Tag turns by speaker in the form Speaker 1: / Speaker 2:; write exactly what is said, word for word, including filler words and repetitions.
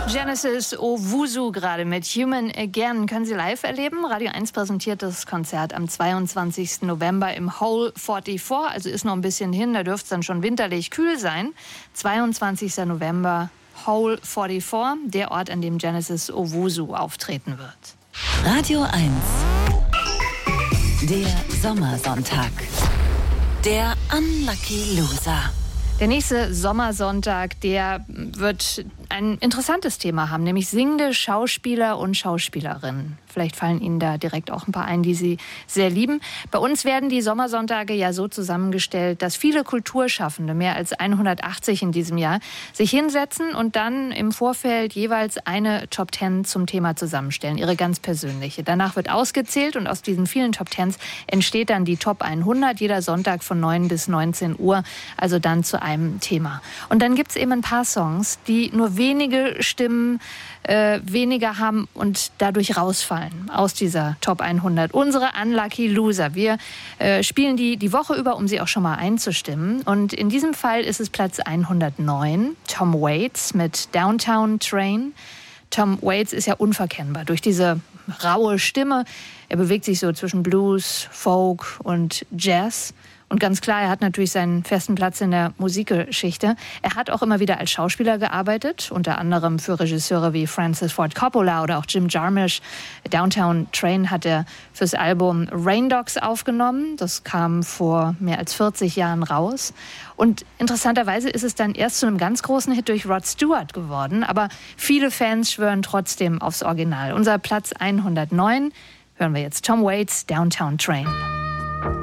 Speaker 1: Genesis Owusu gerade mit Human Again. Können Sie live erleben. Radio eins präsentiert das Konzert am zweiundzwanzigsten November im Hole vierundvierzig. Also ist noch ein bisschen hin, da dürfte es dann schon winterlich kühl sein. zweiundzwanzigsten November, Hole vierundvierzig, der Ort, an dem Genesis Owusu auftreten wird.
Speaker 2: Radio eins. Der Sommersonntag. Der Unlucky Loser.
Speaker 1: Der nächste Sommersonntag, der wird ein interessantes Thema haben, nämlich singende Schauspieler und Schauspielerinnen. Vielleicht fallen Ihnen da direkt auch ein paar ein, die Sie sehr lieben. Bei uns werden die Sommersonntage ja so zusammengestellt, dass viele Kulturschaffende, mehr als hundertachtzig in diesem Jahr, sich hinsetzen und dann im Vorfeld jeweils eine Top Ten zum Thema zusammenstellen, ihre ganz persönliche. Danach wird ausgezählt und aus diesen vielen Top Tens entsteht dann die Top hundert, jeder Sonntag von neun bis neunzehn Uhr, also dann zu einem Thema. Und dann gibt es eben ein paar Songs, die nur wenige Stimmen äh, weniger haben und dadurch rausfallen aus dieser Top hundert. Unsere Unlucky Loser. Wir äh, spielen die die Woche über, um sie auch schon mal einzustimmen. Und in diesem Fall ist es Platz hundertneun, Tom Waits mit Downtown Train. Tom Waits ist ja unverkennbar durch diese raue Stimme. Er bewegt sich so zwischen Blues, Folk und Jazz. Und ganz klar, er hat natürlich seinen festen Platz in der Musikgeschichte. Er hat auch immer wieder als Schauspieler gearbeitet, unter anderem für Regisseure wie Francis Ford Coppola oder auch Jim Jarmusch. Downtown Train hat er fürs Album Rain Dogs aufgenommen. Das kam vor mehr als vierzig Jahren raus. Und interessanterweise ist es dann erst zu einem ganz großen Hit durch Rod Stewart geworden. Aber viele Fans schwören trotzdem aufs Original. Unser Platz hundertneun hören wir jetzt Tom Waits, Downtown Train.